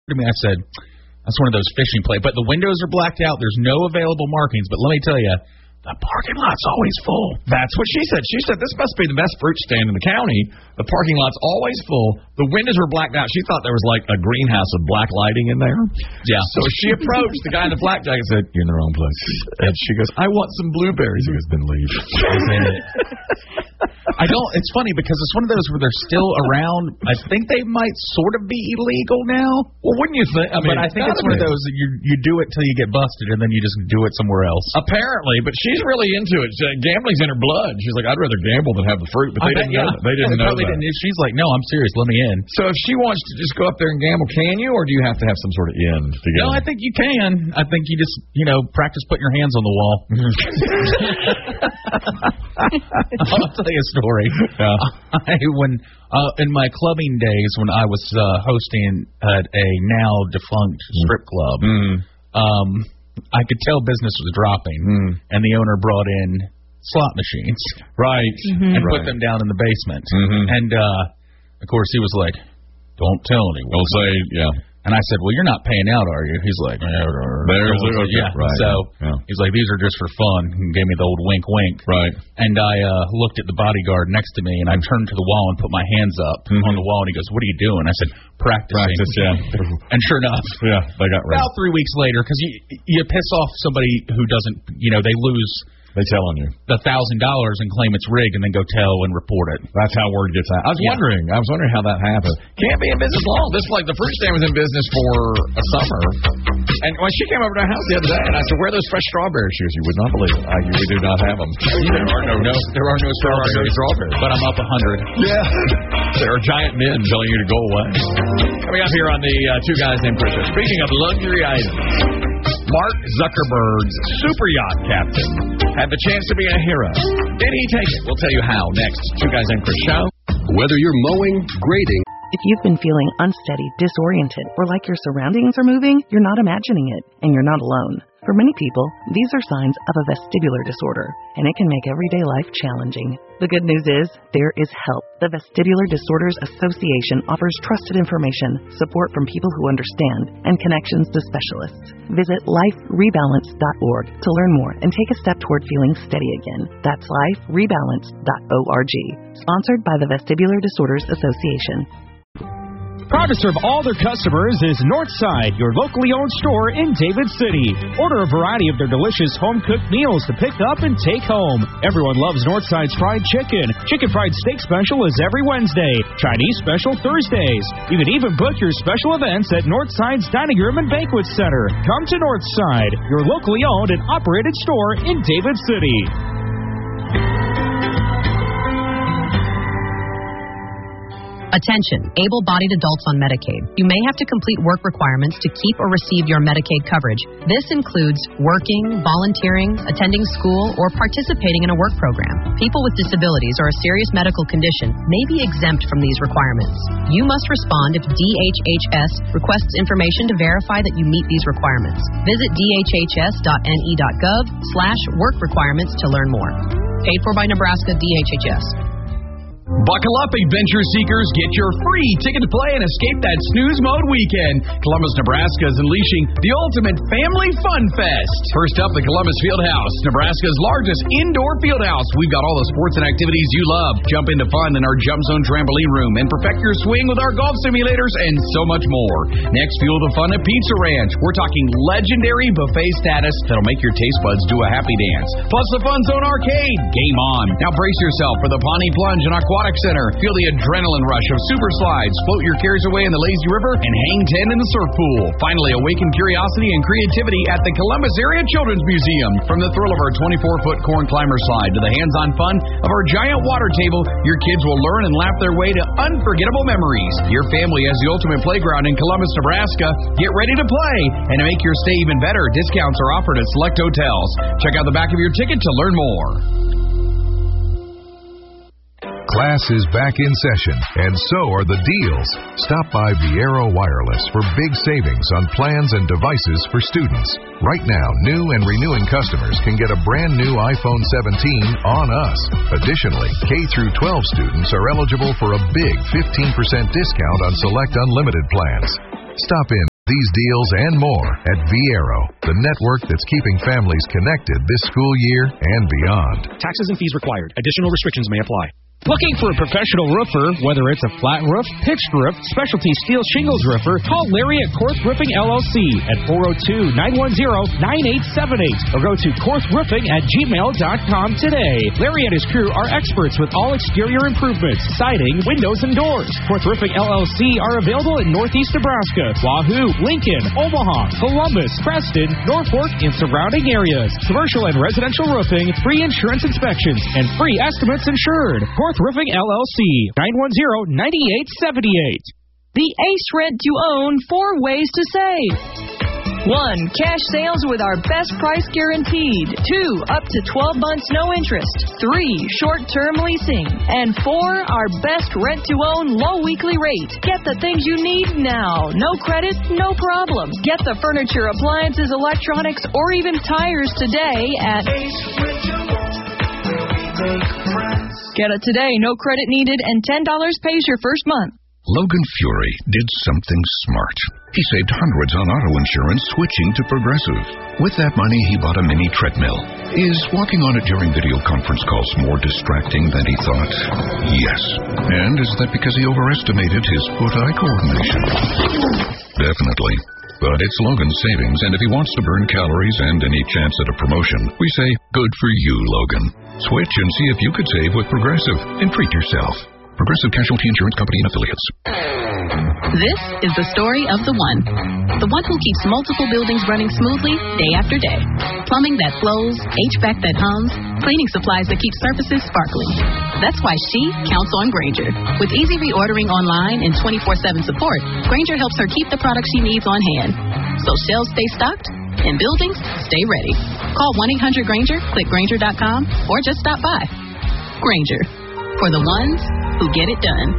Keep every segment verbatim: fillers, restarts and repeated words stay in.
to me, I said, that's one of those fishing places. But the windows are blacked out. There's no available markings. But let me tell you, the parking lot's always full. That's what she said. She said, this must be the best fruit stand in the county. The parking lot's always full. The windows were blacked out. She thought there was like a greenhouse of black lighting in there. Yeah. So she approached the guy in the black jacket and said, you're in the wrong place. And she goes, I want some blueberries. He goes, then leave. I don't, it's funny because it's one of those where they're still around. I think they might sort of be illegal now. Well, wouldn't you think? I mean, but I think it's one of those that you you do it till you get busted and then you just do it somewhere else. Apparently, but she's really into it. She, gambling's in her blood. She's like, I'd rather gamble than have the fruit. But they I didn't bet, know yeah. that. They didn't yeah, know they that. Didn't. She's like, no, I'm serious. Let me in. So if she wants to just go up there and gamble, can you, or do you have to have some sort of in to get No, in? I think you can. I think you just, you know, practice putting your hands on the wall. I'll tell you a story. Yeah. I, when uh, in my clubbing days, when I was uh, hosting at a now defunct strip club, mm. um, I could tell business was dropping, mm. and the owner brought in slot machines, right, mm-hmm. and right. put them down in the basement. Mm-hmm. And uh, of course, he was like, "Don't tell anyone." We'll say, yeah. And I said, well, you're not paying out, are you? He's like, yeah. There's okay. yeah. Right. So yeah. he's like, these are just for fun. And gave me the old wink, wink. Right. And I uh, looked at the bodyguard next to me, and I turned to the wall and put my hands up mm-hmm. on the wall, and he goes, what are you doing? I said, practicing. Practice, yeah. And sure enough, yeah, they got right. About three weeks later, because you you piss off somebody who doesn't, you know, they lose. They tell on you. The thousand dollars and claim it's rigged and then go tell and report it. That's how word gets out. I was yeah. wondering. I was wondering how that happened. Can't be in business long. This is like the fruit stand was in business for a summer. And when she came over to our house the other day, and I said, where are those fresh strawberries? She goes, you would not believe it. I, we do not have them. There are no, no, there are no strawberries. There are no strawberries. But I'm up a hundred. Yeah. There are giant men telling you to go away. Coming up here on the uh, Two Guys Named Chris. Speaking of luxury items, Mark Zuckerberg's super yacht captain had the chance to be a hero. Did he take it? We'll tell you how next. Two Guys Named Chris show. Whether you're mowing, grading. If you've been feeling unsteady, disoriented, or like your surroundings are moving, you're not imagining it, and you're not alone. For many people, these are signs of a vestibular disorder, and it can make everyday life challenging. The good news is, there is help. The Vestibular Disorders Association offers trusted information, support from people who understand, and connections to specialists. Visit life rebalance dot org to learn more and take a step toward feeling steady again. That's life rebalance dot org. Sponsored by the Vestibular Disorders Association. Proud to serve all their customers is Northside, your locally owned store in David City. Order a variety of their delicious home-cooked meals to pick up and take home. Everyone loves Northside's fried chicken. Chicken fried steak special is every Wednesday. Chinese special Thursdays. You can even book your special events at Northside's Dining Room and Banquet Center. Come to Northside, your locally owned and operated store in David City. Attention, able-bodied adults on Medicaid. You may have to complete work requirements to keep or receive your Medicaid coverage. This includes working, volunteering, attending school, or participating in a work program. People with disabilities or a serious medical condition may be exempt from these requirements. You must respond if D H H S requests information to verify that you meet these requirements. Visit d h h s dot n e dot gov slash work requirements to learn more. Paid for by Nebraska D H H S. Buckle up, adventure seekers. Get your free ticket to play and escape that snooze mode weekend. Columbus, Nebraska is unleashing the ultimate family fun fest. First up, the Columbus Fieldhouse, Nebraska's largest indoor fieldhouse. We've got all the sports and activities you love. Jump into fun in our Jump Zone trampoline room and perfect your swing with our golf simulators and so much more. Next, fuel the fun at Pizza Ranch. We're talking legendary buffet status that'll make your taste buds do a happy dance. Plus the Fun Zone Arcade. Game on. Now brace yourself for the Pawnee Plunge and Aquatic Center. Feel the adrenaline rush of super slides, float your cares away in the lazy river, and hang ten in the surf pool. Finally, awaken curiosity and creativity at the Columbus Area Children's Museum. From the thrill of our twenty-four foot corn climber slide to the hands-on fun of our giant water table, your kids will learn and laugh their way to unforgettable memories. Your family has the ultimate playground in Columbus, Nebraska. Get ready to play, and to make your stay even better, discounts are offered at select hotels. Check out the back of your ticket to learn more. Class is back in session, and so are the deals. Stop by Viero Wireless for big savings on plans and devices for students. Right now, new and renewing customers can get a brand new iPhone seventeen on us. Additionally, K through twelve students are eligible for a big fifteen percent discount on select unlimited plans. Stop in these deals and more at Viero, the network that's keeping families connected this school year and beyond. Taxes and fees required. Additional restrictions may apply. Looking for a professional roofer, whether it's a flat roof, pitched roof, specialty steel shingles roofer, call Larry at Korth Roofing L L C at four oh two, nine one zero, nine eight seven eight or go to korth roofing at gmail dot com today. Larry and his crew are experts with all exterior improvements, siding, windows, and doors. Korth Roofing L L C are available in Northeast Nebraska, Wahoo, Lincoln, Omaha, Columbus, Preston, Norfolk, and surrounding areas. Commercial and residential roofing, free insurance inspections, and free estimates insured. Korth Roofing L L C, nine one zero, nine eight seven eight. The Ace Rent to Own four ways to save. One, cash sales with our best price guaranteed. Two, up to twelve months no interest. Three, short-term leasing. And four, our best rent to own low weekly rate. Get the things you need now. No credit, no problem. Get the furniture, appliances, electronics, or even tires today at Ace Rent to Own. Get it today, no credit needed, and ten dollars pays your first month. Logan Fury did something smart. He saved hundreds on auto insurance switching to Progressive. With that money, he bought a mini treadmill. Is walking on it during video conference calls more distracting than he thought? Yes. And is that because he overestimated his foot-eye coordination? Definitely. But it's Logan's savings, and if he wants to burn calories and any chance at a promotion, we say, good for you, Logan. Switch and see if you could save with Progressive and treat yourself. Progressive Casualty Insurance Company and Affiliates. This is the story of the one. The one who keeps multiple buildings running smoothly day after day. Plumbing that flows, H V A C that hums, cleaning supplies that keep surfaces sparkling. That's why she counts on Grainger. With easy reordering online and twenty-four seven support, Grainger helps her keep the products she needs on hand. So shelves stay stocked and buildings stay ready. Call one eight hundred Grainger, click Grainger dot com, or just stop by. Grainger, for the ones who get it done.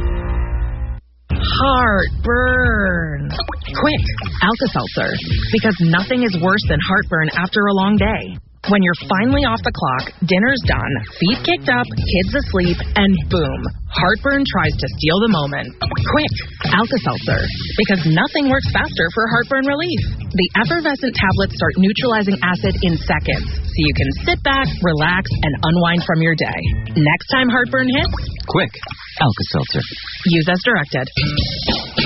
Heartburn. Quick, Alka-Seltzer. Because nothing is worse than heartburn after a long day. When you're finally off the clock, dinner's done, feet kicked up, kids asleep, and boom, heartburn tries to steal the moment. Quick, Alka-Seltzer. Because nothing works faster for heartburn relief. The effervescent tablets start neutralizing acid in seconds, so you can sit back, relax, and unwind from your day. Next time heartburn hits, quick, Alka-Seltzer. Use as directed.